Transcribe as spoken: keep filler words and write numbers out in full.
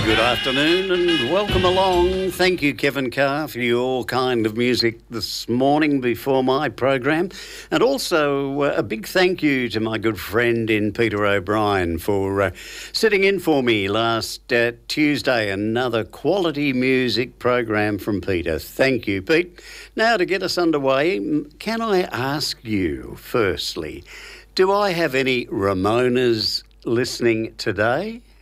good afternoon and welcome along. Thank you, Kevin Carr, for your kind of music this morning before my program. And also uh, a big thank you to my good friend in Peter O'Brien for uh, sitting in for me last uh, Tuesday. Another quality music program from Peter. Thank you, Pete. Now, to get us underway, can I ask you, firstly, do I have any Ramonas listening today?